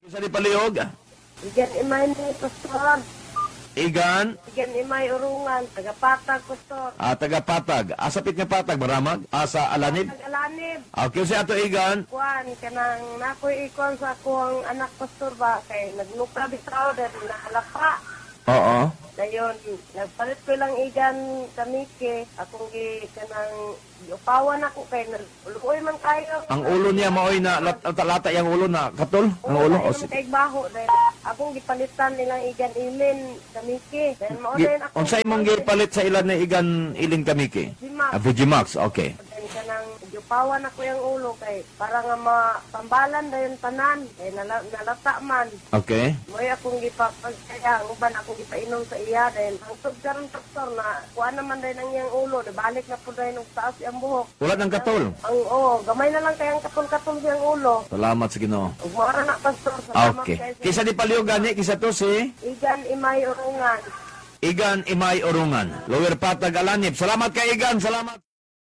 Isa di paliog. Igan imay ni Pastor. Igan, Igan imay urungan. Tagapatag, Pastor. taga-patag. Asapit nga patag, maramag. Asa alanib. Tagalanib. Okay, si ato Igan. Kuan, kanang nakoy ikon sa akong anak Pastor ba. Kay naglupa bitaw dahil nakalapa. Oo. Dayon, nagpalit ko lang igan kamike. Akong kanang upawan ako kay nagulukoy man kayo. Ang ulo niya maoy na lata yung ulo na katol. Ang ulo. O, Ayun kay baho dahil akong gipalitan nilang igan ilin kamike. Dahil maulayin ako. unsay mong gipalit sa ilan na Igan iling kamiki? Dimax. Vigimax, okay. Dahil ka nang upawan ako yung ulo kay para nga mapambalan dayon tanan. Kay nalata man. Okay. Mo'y akong gipapagkaya, ang uban akong gipainom sa iya dahil ang karon Pastor na kuha naman dahil ang iyang ulo, balik na po dahil ng taas iyang buhok. Wala ng katol. Gamay na lang kayang katol-katol siyang ulo. Salamat sa Ginoo. Ug mara na Pastor, salamat Okay. kayo sa Kisa di paliog gani, kisa to si Igan Imay Urungan. Igan Imay Orungan. Lower Patag Alanib. Salamat kay Igan. Salamat.